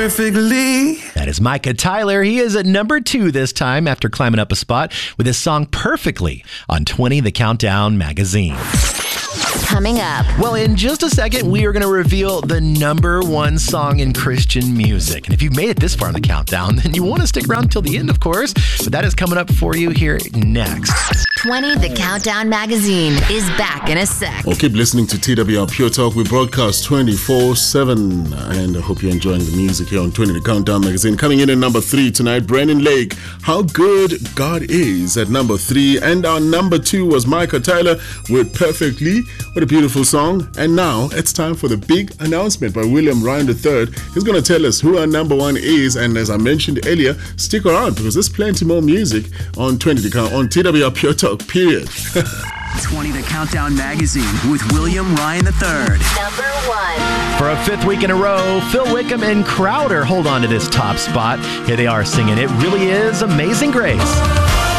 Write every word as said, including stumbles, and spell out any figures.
perfectly. That is Micah Tyler. He is at number two this time after climbing up a spot with his song Perfectly on twenty The Countdown magazine. Coming up. Well, in just a second, we are going to reveal the number one song in Christian music. And if you've made it this far in the countdown, then you want to stick around until the end, of course. But that is coming up for you here next. twenty The Countdown magazine is back in a sec. Well, keep listening to T W R Pure Talk. We broadcast twenty-four seven. And I hope you're enjoying the music here on twenty The Countdown magazine. Coming in at number three tonight, Brandon Lake. How Good God Is at number three. And our number two was Micah Tyler with Perfectly. What a beautiful song. And now it's time for the big announcement by William Ryan the third. He's going to tell us who our number one is. And as I mentioned earlier, stick around because there's plenty more music on twenty The Countdown, on T W R Pure Talk, period. twenty The Countdown magazine with William Ryan the third. Number one. For a fifth week in a row, Phil Wickham and Crowder hold on to this top spot. Here they are singing It Really Is Amazing Grace.